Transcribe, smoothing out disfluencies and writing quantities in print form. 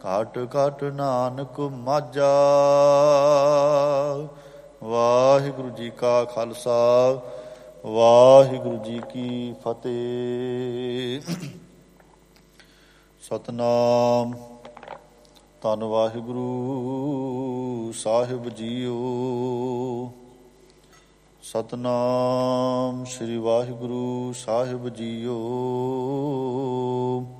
ਘਟ ਘਟ ਨਾਨਕ ਮਾਝਾ। ਵਾਹਿਗੁਰੂ ਜੀ ਕਾ ਖਾਲਸਾ, ਵਾਹਿਗੁਰੂ ਜੀ ਕੀ ਫਤਿਹ। ਸਤਿਨਾਮ। ਧੰਨ ਵਾਹਿਗੁਰੂ ਸਾਹਿਬ ਜੀਓ। ਸਤਿਨਾਮ ਸ੍ਰੀ ਵਾਹਿਗੁਰੂ ਸਾਹਿਬ ਜੀਓ।